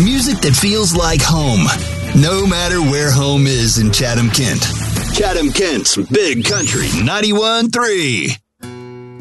Music that feels like home, no matter where home is in Chatham-Kent. Chatham-Kent's Big Country 91.3.